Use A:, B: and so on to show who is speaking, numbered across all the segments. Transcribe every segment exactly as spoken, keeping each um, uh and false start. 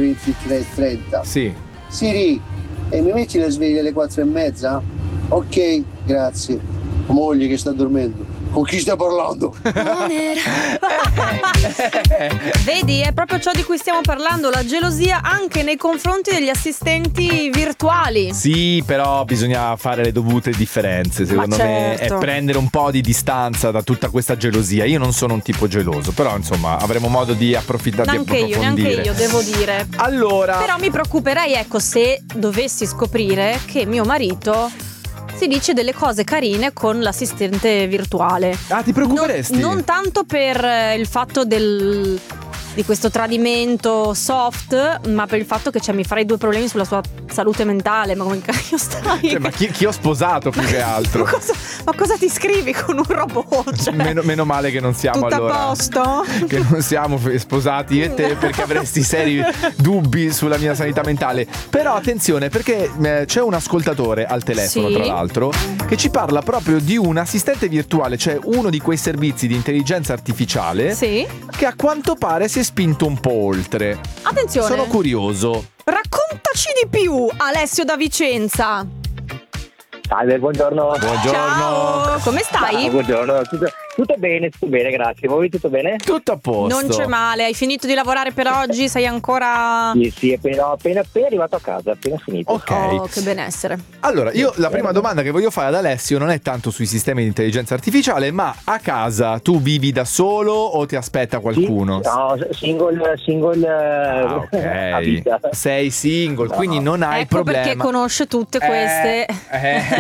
A: inizi tre e trenta.
B: Sì.
A: Siri, e mi metti le sveglie alle quattro e mezza? Ok, grazie. Moglie che sta dormendo. Con chi stai parlando?
C: Vedi, è proprio ciò di cui stiamo parlando, la gelosia anche nei confronti degli assistenti virtuali.
B: Sì, però bisogna fare le dovute differenze, secondo
C: Ma
B: me,
C: certo.
B: e prendere un po' di distanza da tutta questa gelosia. Io non sono un tipo geloso, però insomma avremo modo di approfittare,
C: Neanche
B: di
C: io,
B: approfondire.
C: neanche io, devo dire.
B: Allora,
C: Però mi preoccuperei, ecco, se dovessi scoprire che mio marito si dice delle cose carine con l'assistente virtuale.
B: Ah, ti preoccuperesti?
C: Non, non tanto per eh, il fatto del di questo tradimento soft, ma per il fatto che cioè, mi farei due problemi sulla sua salute mentale. Ma come cacchio stai?
B: Cioè, ma chi, chi ho sposato più che altro?
C: Ma cosa, ma cosa ti scrivi con un robot? Cioè,
B: Meno, meno male che non siamo
C: tutto
B: allora
C: a posto?
B: che non siamo f- sposati io e te, perché avresti seri dubbi sulla mia sanità mentale. Però attenzione, perché eh, c'è un ascoltatore al telefono,
C: Sì.
B: tra l'altro, che ci parla proprio di un assistente virtuale, cioè uno di quei servizi di intelligenza artificiale
C: Sì.
B: che a quanto pare si è spinto un po' oltre.
C: Attenzione.
B: Sono curioso.
C: Raccontaci di più, Alessio da Vicenza.
D: Salve, buongiorno.
B: Buongiorno.
C: Ciao, come stai?
D: Ciao, buongiorno. Tutto, tutto bene, tutto bene, grazie. Voi tutto bene?
B: Tutto a posto.
C: Non c'è male, hai finito di lavorare per oggi? Sei ancora...
D: Sì, sì, appena, appena, appena arrivato a casa, appena finito.
B: Ok.
C: Oh, che benessere.
B: Allora, io la prima domanda che voglio fare ad Alessio non è tanto sui sistemi di intelligenza artificiale, ma a casa tu vivi da solo o ti aspetta qualcuno?
D: Sì, no, single, single
B: Ah,
D: eh, a vita.
B: ok. Sei single,
D: No.
B: quindi non hai
C: Ecco
B: problema.
C: perché conosce tutte queste...
B: Eh, eh,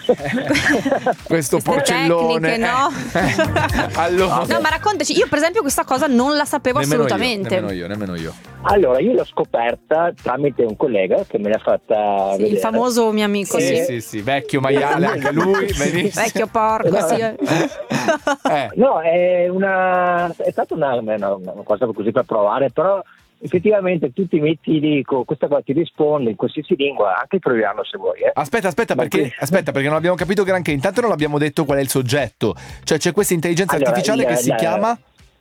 B: questo
C: Queste
B: porcellone.
C: tecniche, no?
B: Eh, allora,
C: No, ma raccontaci, io per esempio questa cosa non la sapevo
B: nemmeno
C: assolutamente.
B: Io, nemmeno io, nemmeno io.
D: Allora, io l'ho scoperta tramite un collega che me l'ha fatta
C: Sì,
D: vedere.
C: il famoso mio amico,
B: Sì,
C: sì.
B: sì, sì, vecchio maiale anche lui, benissimo.
C: Vecchio porco,
D: No.
C: sì.
B: Eh,
D: No, è una è stata una, una, una cosa così per provare, però effettivamente tu ti metti lì con questa qua, ti risponde in qualsiasi lingua, anche proviamo se vuoi. Eh.
B: Aspetta, aspetta,
D: Ma
B: perché
D: qui-
B: aspetta, perché non abbiamo capito granché. Intanto non abbiamo detto qual è il soggetto. Cioè c'è questa intelligenza
D: Allora,
B: artificiale
D: il-
B: che si
D: la-
B: chiama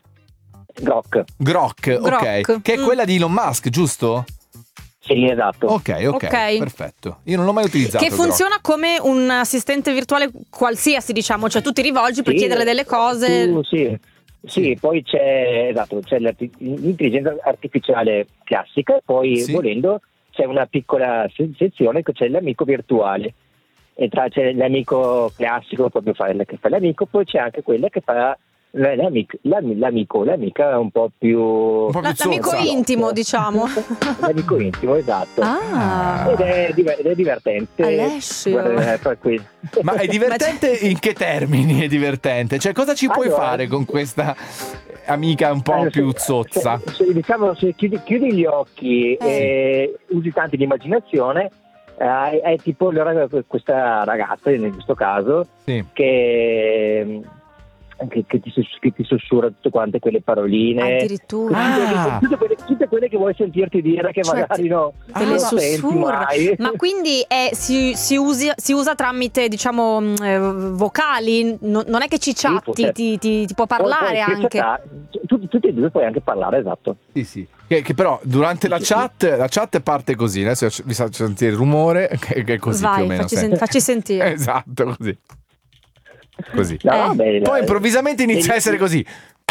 D: Grok.
B: Grok, ok,
C: Grok.
B: che è
C: Mm.
B: quella di Elon Musk, giusto?
D: Sì, esatto.
B: Ok, ok,
C: Ok.
B: perfetto. Io non l'ho mai utilizzato.
C: Che funziona come un assistente virtuale qualsiasi, diciamo, cioè tu ti rivolgi per
D: Sì,
C: chiedere delle cose.
D: tu- sì. Sì, poi c'è, esatto, c'è l'arti- l'intelligenza artificiale classica e poi
B: Sì.
D: volendo c'è una piccola se- sezione che c'è l'amico virtuale. E tra c'è l'amico classico, proprio fa, che fa l'amico, poi c'è anche quella che fa l'amico, l'ami- l'amico, l'amica un po' più...
B: Un po' più
C: La- L'amico
B: zozza.
C: intimo, diciamo.
D: L'amico intimo, esatto.
C: Ah.
D: Ed è, diver- ed è divertente.
C: Alessio.
D: Guarda, eh, poi qui.
B: Ma è divertente in che termini è divertente? Cioè cosa ci puoi
D: Allora-
B: fare con questa amica un po'
D: Eh,
B: più
D: se-
B: zozza?
D: se- se, diciamo, se chiudi, chiudi gli occhi e usi tanto l'immaginazione, eh, è tipo allora questa ragazza, in questo caso,
B: Sì.
D: che, che, che, ti, sus- che ti sussurra tutte quante quelle paroline.
C: Addirittura.
B: Ah.
D: Tutte, quelle, tutte quelle che vuoi sentirti dire che
C: Cioè,
D: magari no,
C: Te
D: non
C: le
D: senti
C: sussurra.
D: mai.
C: Ma quindi è- si, si usi- si usa tramite, diciamo, mh, eh, vocali? No- non è che ci chatti,
D: può-
C: ti, ti- ti può
D: Poi-
C: parlare
D: poi,
C: anche.
D: chatta- tu- tutti e due puoi anche parlare, esatto.
B: Sì, sì. Che, che però durante la chat la chat parte così. Adesso vi faccio sentire il rumore che, che è così
C: Vai,
B: più o meno.
C: facci,
B: senti.
C: sen- facci sentire.
B: Esatto, così. Così.
D: No,
C: Eh.
D: vabbè,
B: Poi
D: dai.
B: improvvisamente inizia a essere così.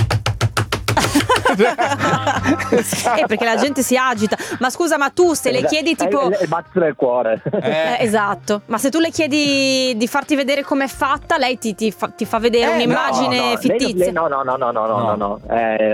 C: Eh, perché la gente si agita. Ma scusa, ma tu se le chiedi tipo...
D: È il battito del cuore.
C: Eh, esatto, ma se tu le chiedi di farti vedere com'è fatta, lei ti, ti fa, ti fa vedere
B: Eh,
C: un'immagine
D: no, no, lei-
C: fittizia.
D: lei- no, no, no, no, no, no, no, no. Eh,